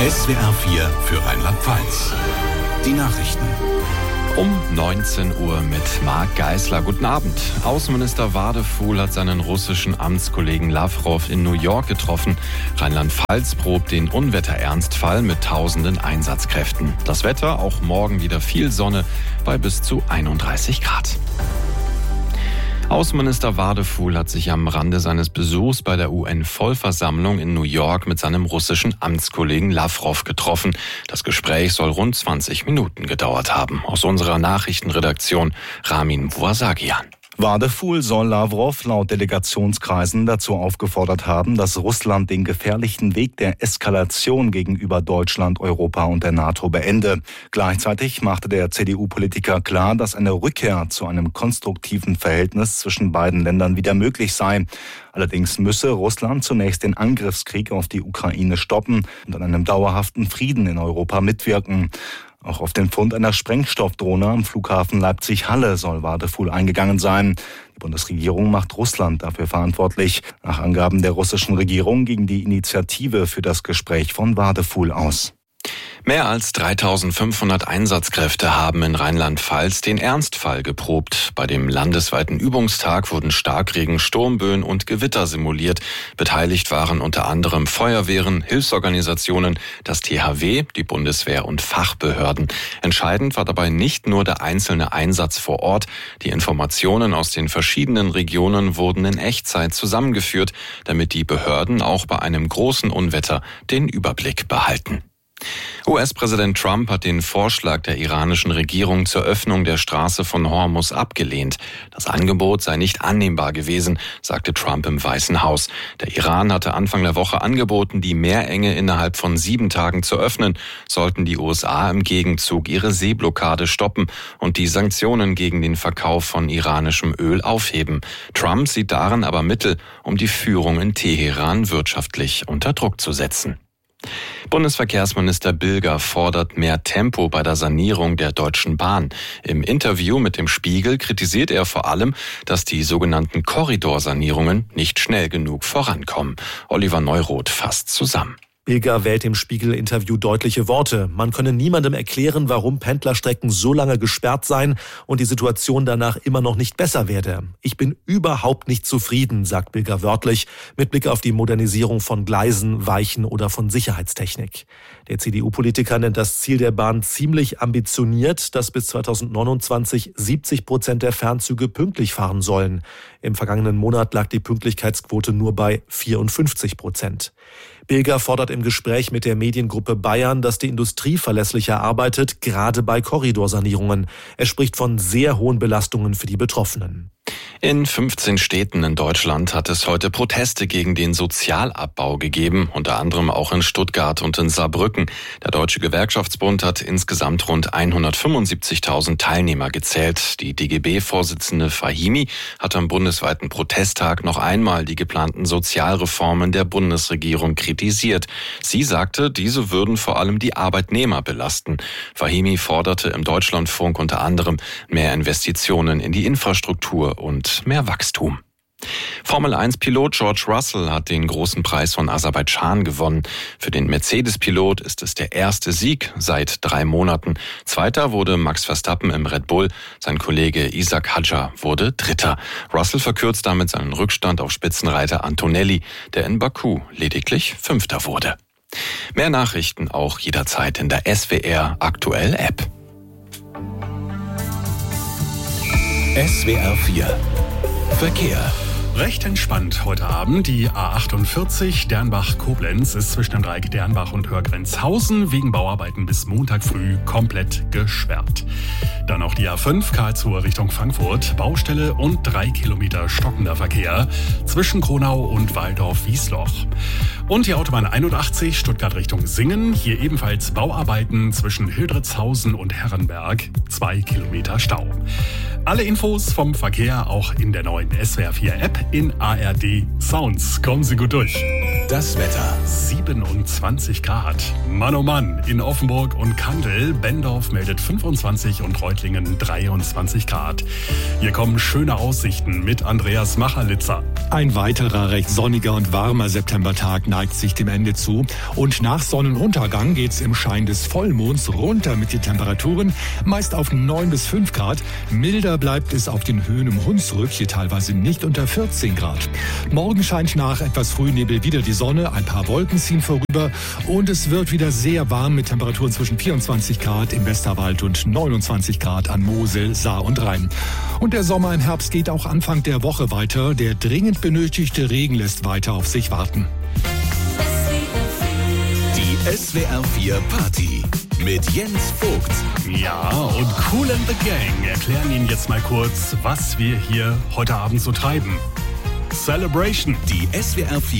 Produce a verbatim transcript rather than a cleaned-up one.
S W R vier für Rheinland-Pfalz. Die Nachrichten. Um neunzehn Uhr mit Marc Geisler. Guten Abend. Außenminister Wadefuhl hat seinen russischen Amtskollegen Lawrow in New York getroffen. Rheinland-Pfalz probt den Unwetterernstfall mit tausenden Einsatzkräften. Das Wetter, auch morgen wieder viel Sonne bei bis zu einunddreißig Grad. Außenminister Wadefuhl hat sich am Rande seines Besuchs bei der U N-Vollversammlung in New York mit seinem russischen Amtskollegen Lawrow getroffen. Das Gespräch soll rund zwanzig Minuten gedauert haben. Aus unserer Nachrichtenredaktion Ramin Vuasagian. Wadefuhl soll Lawrow laut Delegationskreisen dazu aufgefordert haben, dass Russland den gefährlichen Weg der Eskalation gegenüber Deutschland, Europa und der NATO beende. Gleichzeitig machte der C D U-Politiker klar, dass eine Rückkehr zu einem konstruktiven Verhältnis zwischen beiden Ländern wieder möglich sei. Allerdings müsse Russland zunächst den Angriffskrieg auf die Ukraine stoppen und an einem dauerhaften Frieden in Europa mitwirken. Auch auf den Fund einer Sprengstoffdrohne am Flughafen Leipzig-Halle soll Wadefuhl eingegangen sein. Die Bundesregierung macht Russland dafür verantwortlich. Nach Angaben der russischen Regierung ging die Initiative für das Gespräch von Wadefuhl aus. Mehr als dreitausendfünfhundert Einsatzkräfte haben in Rheinland-Pfalz den Ernstfall geprobt. Bei dem landesweiten Übungstag wurden Starkregen, Sturmböen und Gewitter simuliert. Beteiligt waren unter anderem Feuerwehren, Hilfsorganisationen, das T H W, die Bundeswehr und Fachbehörden. Entscheidend war dabei nicht nur der einzelne Einsatz vor Ort. Die Informationen aus den verschiedenen Regionen wurden in Echtzeit zusammengeführt, damit die Behörden auch bei einem großen Unwetter den Überblick behalten. U S-Präsident Trump hat den Vorschlag der iranischen Regierung zur Öffnung der Straße von Hormuz abgelehnt. Das Angebot sei nicht annehmbar gewesen, sagte Trump im Weißen Haus. Der Iran hatte Anfang der Woche angeboten, die Meerenge innerhalb von sieben Tagen zu öffnen, sollten die U S A im Gegenzug ihre Seeblockade stoppen und die Sanktionen gegen den Verkauf von iranischem Öl aufheben. Trump sieht darin aber Mittel, um die Führung in Teheran wirtschaftlich unter Druck zu setzen. Bundesverkehrsminister Bilger fordert mehr Tempo bei der Sanierung der Deutschen Bahn. Im Interview mit dem Spiegel kritisiert er vor allem, dass die sogenannten Korridorsanierungen nicht schnell genug vorankommen. Oliver Neuroth fasst zusammen. Bilger wählt im Spiegel-Interview deutliche Worte. Man könne niemandem erklären, warum Pendlerstrecken so lange gesperrt seien und die Situation danach immer noch nicht besser werde. Ich bin überhaupt nicht zufrieden, sagt Bilger wörtlich, mit Blick auf die Modernisierung von Gleisen, Weichen oder von Sicherheitstechnik. Der C D U-Politiker nennt das Ziel der Bahn ziemlich ambitioniert, dass bis zweitausendneunundzwanzig siebzig Prozent der Fernzüge pünktlich fahren sollen. Im vergangenen Monat lag die Pünktlichkeitsquote nur bei vierundfünfzig Prozent. Bilger fordert im Gespräch mit der Mediengruppe Bayern, dass die Industrie verlässlicher arbeitet, gerade bei Korridorsanierungen. Er spricht von sehr hohen Belastungen für die Betroffenen. In fünfzehn Städten in Deutschland hat es heute Proteste gegen den Sozialabbau gegeben, unter anderem auch in Stuttgart und in Saarbrücken. Der Deutsche Gewerkschaftsbund hat insgesamt rund hundertfünfundsiebzigtausend Teilnehmer gezählt. Die D G B-Vorsitzende Fahimi hat am bundesweiten Protesttag noch einmal die geplanten Sozialreformen der Bundesregierung kritisiert. Sie sagte, diese würden vor allem die Arbeitnehmer belasten. Fahimi forderte im Deutschlandfunk unter anderem mehr Investitionen in die Infrastruktur und mehr Wachstum. Formel eins Pilot George Russell hat den großen Preis von Aserbaidschan gewonnen. Für den Mercedes-Pilot ist es der erste Sieg seit drei Monaten. Zweiter wurde Max Verstappen im Red Bull. Sein Kollege Isaac Hadjar wurde Dritter. Russell verkürzt damit seinen Rückstand auf Spitzenreiter Antonelli, der in Baku lediglich Fünfter wurde. Mehr Nachrichten auch jederzeit in der S W R Aktuell App. S W R vier Verkehr. Recht entspannt heute Abend. Die A achtundvierzig Dernbach-Koblenz ist zwischen dem Dreieck Dernbach und Hörgrenzhausen wegen Bauarbeiten bis Montag früh komplett gesperrt. Dann noch die A fünf Karlsruhe Richtung Frankfurt. Baustelle und drei Kilometer stockender Verkehr zwischen Kronau und Waldorf-Wiesloch. Und die Autobahn einundachtzig Stuttgart Richtung Singen. Hier ebenfalls Bauarbeiten zwischen Hildritzhausen und Herrenberg. Zwei Kilometer Stau. Alle Infos vom Verkehr auch in der neuen S W R vier App. in A R D Sounds. Kommen Sie gut durch. Das Wetter. siebenundzwanzig Grad. Mann oh Mann, in Offenburg und Kandel. Bendorf meldet fünfundzwanzig und Reutlingen dreiundzwanzig Grad. Hier kommen schöne Aussichten mit Andreas Macherlitzer. Ein weiterer recht sonniger und warmer Septembertag neigt sich dem Ende zu. Und nach Sonnenuntergang geht's im Schein des Vollmonds runter mit den Temperaturen, meist auf neun bis fünf Grad. Milder bleibt es auf den Höhen im Hunsrück, hier teilweise nicht unter vierzehn Grad. Morgen scheint nach etwas Frühnebel wieder die Sonne, ein paar Wolken ziehen vorüber und es wird wieder sehr warm mit Temperaturen zwischen vierundzwanzig Grad im Westerwald und neunundzwanzig Grad an Mosel, Saar und Rhein. Und der Sommer im Herbst geht auch Anfang der Woche weiter. Der dringend benötigte Regen lässt weiter auf sich warten. Die S W R vier Party mit Jens Vogt. Ja, und Kool and the Gang erklären Ihnen jetzt mal kurz, was wir hier heute Abend so treiben. Celebration. Die S W R vier